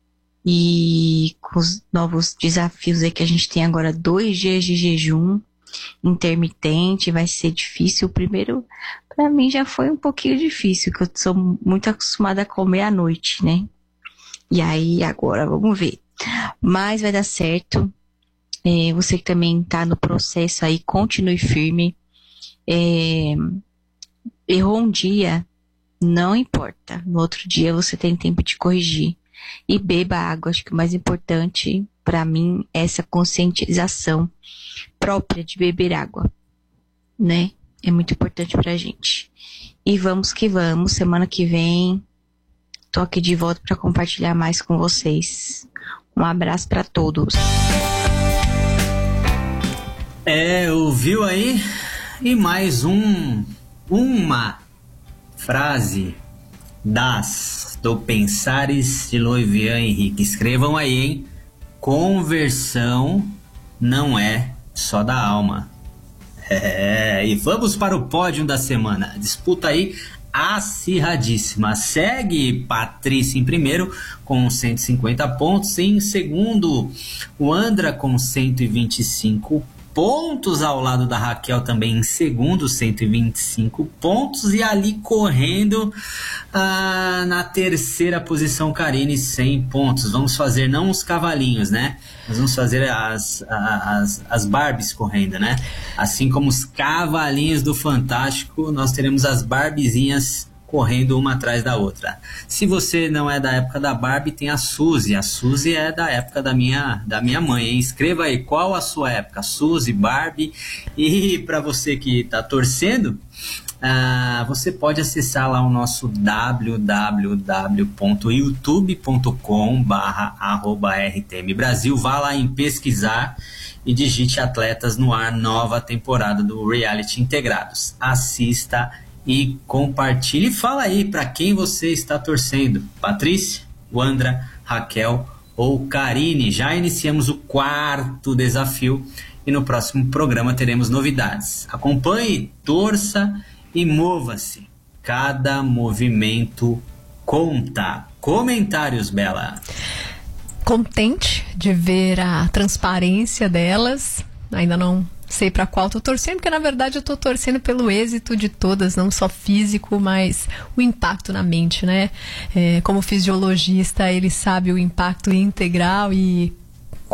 E com os novos desafios aí que a gente tem agora, 2 dias de jejum intermitente, vai ser difícil. O primeiro, para mim, já foi um pouquinho difícil, que eu sou muito acostumada a comer à noite, né? E aí, agora, vamos ver. Mas vai dar certo. Você que também tá no processo aí, continue firme. Errou um dia, não importa. No outro dia você tem tempo de corrigir. E beba água. Acho que o mais importante para mim é essa conscientização própria de beber água, né? É muito importante pra gente. E vamos que vamos. Semana que vem tô aqui de volta para compartilhar mais com vocês. Um abraço para todos. Ouviu aí? E mais uma frase do Pensares de Loivian Henrique. Escrevam aí, hein? Conversão não é só da alma. E vamos para o pódio da semana. Disputa aí acirradíssima. Segue Patrícia em primeiro com 150 pontos. Em segundo, o Andra com 125 pontos, ao lado da Raquel também em segundo, 125 pontos. E ali correndo na terceira posição, Karine, 100 pontos. Vamos fazer não os cavalinhos, né? Nós vamos fazer as Barbies correndo, né? Assim como os cavalinhos do Fantástico, nós teremos as Barbiezinhas correndo uma atrás da outra. Se você não é da época da Barbie, tem a Suzy. A Suzy é da época da minha mãe, hein? Escreva aí qual a sua época, Suzy, Barbie. E para você que está torcendo, você pode acessar lá o nosso www.youtube.com/@RTM Brasil. Vá lá em pesquisar e digite Atletas no Ar, nova temporada do Reality Integrados. Assista e compartilhe. Fala aí para quem você está torcendo: Patrícia, Wandra, Raquel ou Karine. Já iniciamos o 4º desafio e no próximo programa teremos novidades. Acompanhe, torça e mova-se. Cada movimento conta. Comentários, Bela. Contente de ver a transparência delas. Ainda não sei para qual tô torcendo, porque na verdade eu tô torcendo pelo êxito de todas, não só físico, mas o impacto na mente, né? Como fisiologista, ele sabe o impacto integral e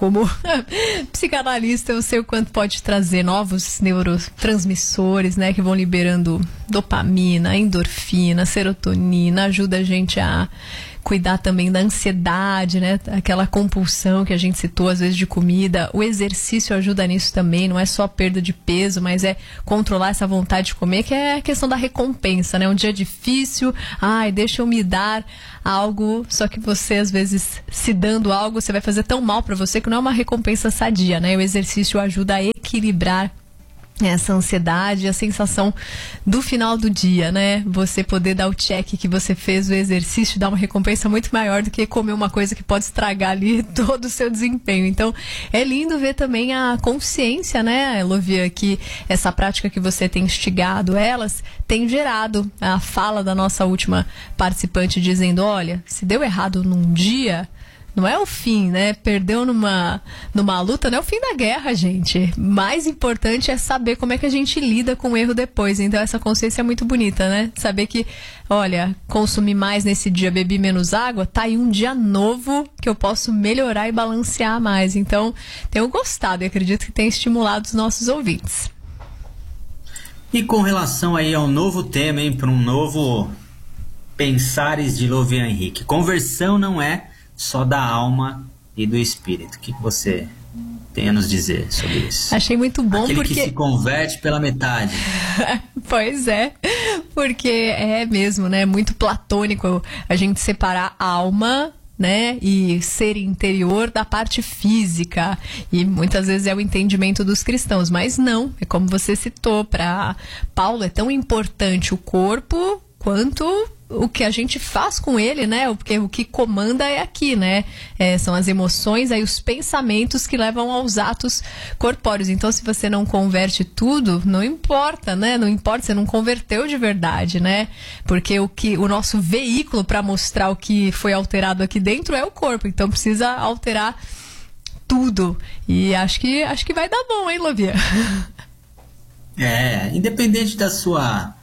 como psicanalista, eu sei o quanto pode trazer novos neurotransmissores, né, que vão liberando dopamina, endorfina, serotonina, ajuda a gente a cuidar também da ansiedade, né? Aquela compulsão que a gente citou às vezes de comida. O exercício ajuda nisso também, não é só perda de peso, mas é controlar essa vontade de comer, que é a questão da recompensa, né? Um dia difícil, deixa eu me dar algo, só que você às vezes se dando algo, você vai fazer tão mal pra você que não é uma recompensa sadia, né? O exercício ajuda a equilibrar essa ansiedade, a sensação do final do dia, né? Você poder dar o check que você fez o exercício, dá uma recompensa muito maior do que comer uma coisa que pode estragar ali todo o seu desempenho. Então, é lindo ver também a consciência, né, Elovia, que essa prática que você tem instigado elas tem gerado. A fala da nossa última participante dizendo, olha, se deu errado num dia, não é o fim, né? Perdeu numa luta, não é o fim da guerra, gente. Mais importante é saber como é que a gente lida com o erro depois. Então essa consciência é muito bonita, né? Saber que, olha, consumi mais nesse dia, bebi menos água, tá aí um dia novo que eu posso melhorar e balancear mais. Então, tenho gostado e acredito que tem estimulado os nossos ouvintes. E com relação aí ao novo tema, hein? Para um novo Pensares de Lovian Henrique. Conversão não é só da alma e do espírito. O que você tem a nos dizer sobre isso? Achei muito bom Aquele porque... que se converte pela metade. Pois é, porque é mesmo, né? Muito platônico a gente separar alma, né, e ser interior da parte física, e muitas vezes é o entendimento dos cristãos, mas não, é como você citou, para Paulo é tão importante o corpo quanto o que a gente faz com ele, né? Porque o que comanda é aqui, né? São as emoções, aí os pensamentos que levam aos atos corpóreos. Então, se você não converte tudo, não importa, né? Não importa, você não converteu de verdade, né? Porque o nosso veículo para mostrar o que foi alterado aqui dentro é o corpo. Então, precisa alterar tudo. E acho que vai dar bom, hein, Lovia? Independente da sua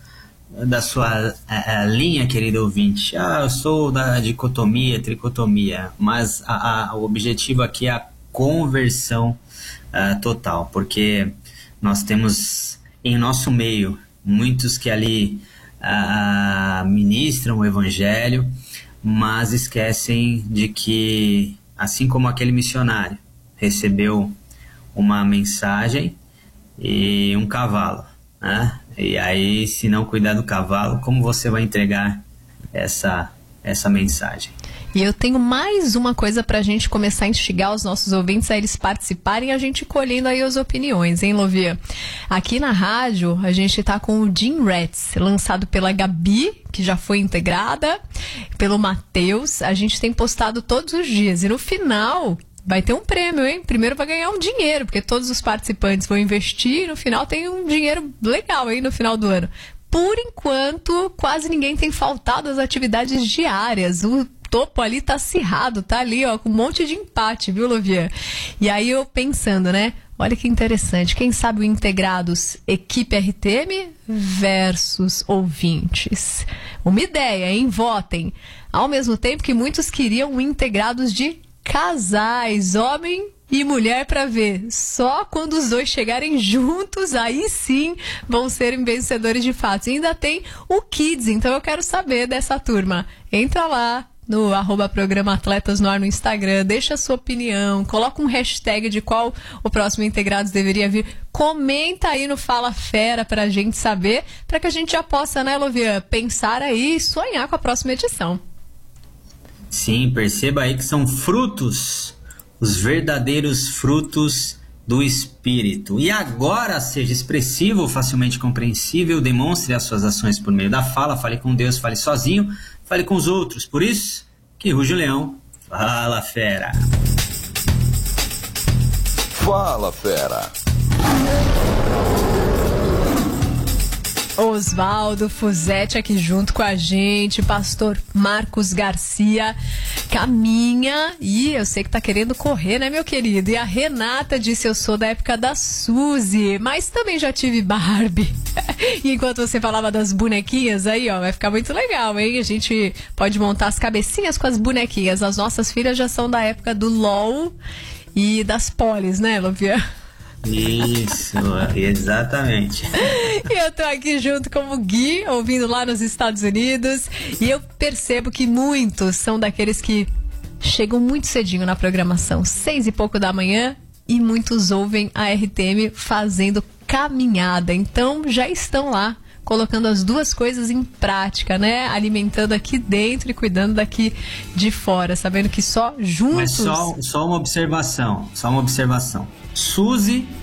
linha, querido ouvinte. Eu sou da dicotomia, tricotomia, mas o objetivo aqui é a conversão total, porque nós temos em nosso meio muitos que ali ministram o evangelho, mas esquecem de que, assim como aquele missionário recebeu uma mensagem e um cavalo, né? E aí, se não cuidar do cavalo, como você vai entregar essa mensagem? E eu tenho mais uma coisa pra gente começar a instigar os nossos ouvintes a eles participarem, a gente colhendo aí as opiniões, hein, Lovia? Aqui na rádio, a gente tá com o Gym Rats, lançado pela Gabi, que já foi integrada, pelo Matheus. A gente tem postado todos os dias, e no final vai ter um prêmio, hein? Primeiro vai ganhar um dinheiro, porque todos os participantes vão investir e no final tem um dinheiro legal aí no final do ano. Por enquanto, quase ninguém tem faltado às atividades diárias. O topo ali tá acirrado, tá ali, ó, com um monte de empate, viu, Lovia? E aí eu pensando, né? Olha que interessante. Quem sabe o Integrados Equipe RTM versus ouvintes. Uma ideia, hein? Votem. Ao mesmo tempo que muitos queriam o Integrados de casais, homem e mulher, para ver. Só quando os dois chegarem juntos, aí sim vão serem vencedores de fato. E ainda tem o Kids, então eu quero saber dessa turma. Entra lá no @programa Atletas no Ar no Instagram, deixa a sua opinião, coloca um hashtag de qual o próximo Integrados deveria vir. Comenta aí no Fala Fera pra gente saber, pra que a gente já possa, né, Lovia, pensar aí e sonhar com a próxima edição. Sim, perceba aí que são frutos, os verdadeiros frutos do Espírito. E agora, seja expressivo, facilmente compreensível, demonstre as suas ações por meio da fala, fale com Deus, fale sozinho, fale com os outros. Por isso, que ruge o leão, fala fera. Fala fera. Oswaldo Fuzetti aqui junto com a gente, pastor Marcos Garcia caminha e eu sei que tá querendo correr, né, meu querido? E a Renata disse, eu sou da época da Suzy, mas também já tive Barbie. E enquanto você falava das bonequinhas aí, ó, vai ficar muito legal, hein? A gente pode montar as cabecinhas com as bonequinhas. As nossas filhas já são da época do LOL e das polis, né, Lupian? Isso, exatamente. E eu tô aqui junto com o Gui, ouvindo lá nos Estados Unidos, e eu percebo que muitos são daqueles que chegam muito cedinho na programação, 6 e pouco da manhã, e muitos ouvem a RTM fazendo caminhada. Então já estão lá, colocando as duas coisas em prática, né? Alimentando aqui dentro e cuidando daqui de fora, sabendo que só juntos... Mas só uma observação, Suzy